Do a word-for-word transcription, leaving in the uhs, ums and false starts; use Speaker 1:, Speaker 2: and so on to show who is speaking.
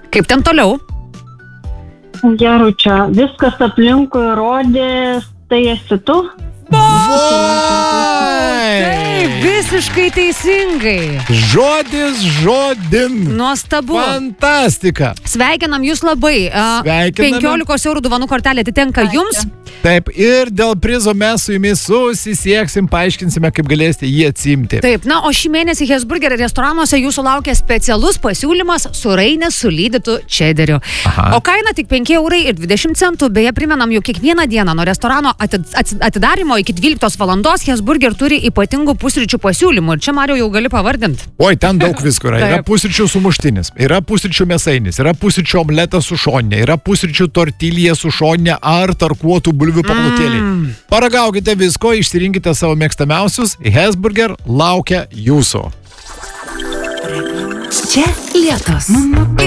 Speaker 1: Kaip ten toliau?
Speaker 2: Geručia, viskas aplinkui rodė, tai esi tu?
Speaker 1: Taip, visiškai teisingai.
Speaker 3: Žodis žodin.
Speaker 1: Nuostabu.
Speaker 3: Fantastika.
Speaker 1: Sveikinam jūs labai.
Speaker 3: Sveikiname.
Speaker 1: penkiolikos eurų dovanų kortelė atitenka jums.
Speaker 3: Taip, ir dėl prizo mes su jumis susisieksim, paaiškinsime, kaip galėsite jį atsimti.
Speaker 1: Taip, na, o šį mėnesį Hesburgerio restoranuose jūsų laukia specialus pasiūlymas su Rainės sulydytų čederiu.
Speaker 3: Aha.
Speaker 1: O kaina tik penki eurai ir dvidešimt centų. Beje, primenam, jau kiekvieną dieną nuo restorano atidarimo iki dvyliktos valandos Hesburger turi ypatingų pusryčių pasiūlymų. Ir čia, Mariau, jau gali pavardinti.
Speaker 3: Oi, ten daug visko yra. Yra pusryčių sumuštinis, yra pusryčių mėsainis, yra pusryčių omletas su šoninė, yra pusryčių tortilija su šoninė ar tarkuotų bulvių paplotėliai. Mm. Paragaukite visko, išsirinkite savo mėgstamiausius. Hesburger laukia jūsų.
Speaker 4: Čia Lietos.